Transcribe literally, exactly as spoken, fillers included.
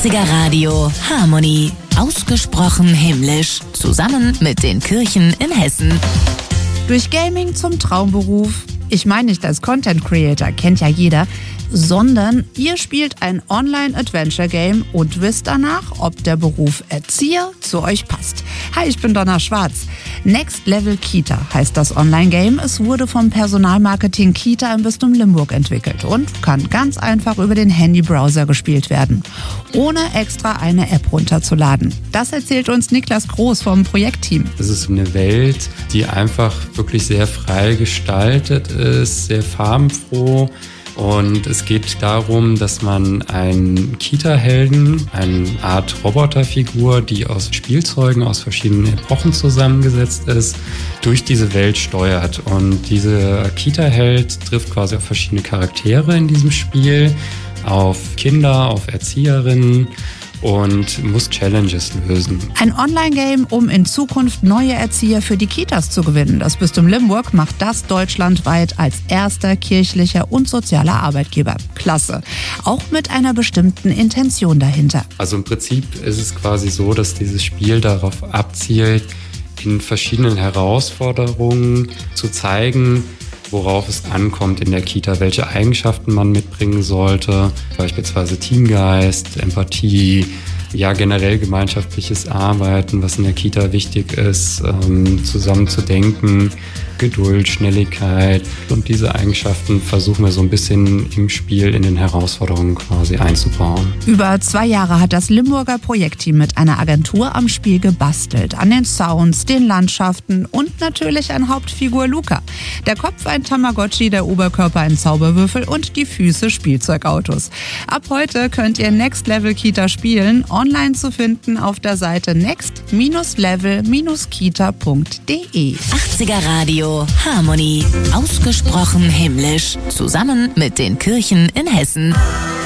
achtziger Radio Harmonie. Ausgesprochen himmlisch. Zusammen mit den Kirchen in Hessen. Durch Gaming zum Traumberuf. Ich meine nicht als Content Creator, kennt ja jeder, sondern ihr spielt ein Online-Adventure-Game und wisst danach, ob der Beruf Erzieher zu euch passt. Hi, ich bin Donna Schwarz. Next Level Kita heißt das Online-Game. Es wurde vom Personalmarketing Kita im Bistum Limburg entwickelt und kann ganz einfach über den Handybrowser gespielt werden, ohne extra eine App runterzuladen. Das erzählt uns Niklas Groß vom Projektteam. Es ist eine Welt, die einfach wirklich sehr frei gestaltet ist, sehr farbenfroh. Und es geht darum, dass man einen Kita-Helden, eine Art Roboterfigur, die aus Spielzeugen aus verschiedenen Epochen zusammengesetzt ist, durch diese Welt steuert. Und dieser Kita-Held trifft quasi auf verschiedene Charaktere in diesem Spiel, auf Kinder, auf Erzieherinnen und muss Challenges lösen. Ein Online-Game, um in Zukunft neue Erzieher für die Kitas zu gewinnen. Das Bistum Limburg macht das deutschlandweit als erster kirchlicher und sozialer Arbeitgeber. Klasse. Auch mit einer bestimmten Intention dahinter. Also im Prinzip ist es quasi so, dass dieses Spiel darauf abzielt, in verschiedenen Herausforderungen zu zeigen, worauf es ankommt in der Kita, welche Eigenschaften man mitbringen sollte, beispielsweise Teamgeist, Empathie, ja generell gemeinschaftliches Arbeiten, was in der Kita wichtig ist, ähm, zusammen zu denken, Geduld, Schnelligkeit und diese Eigenschaften versuchen wir so ein bisschen im Spiel in den Herausforderungen quasi einzubauen. Über zwei Jahre hat das Limburger Projektteam mit einer Agentur am Spiel gebastelt, an den Sounds, den Landschaften und natürlich an Hauptfigur Luca. Der Kopf ein Tamagotchi, der Oberkörper ein Zauberwürfel und die Füße Spielzeugautos. Ab heute könnt ihr Next Level Kita spielen, online zu finden auf der Seite next level kita punkt de. achtziger Radio Harmonie. Ausgesprochen himmlisch. Zusammen mit den Kirchen in Hessen.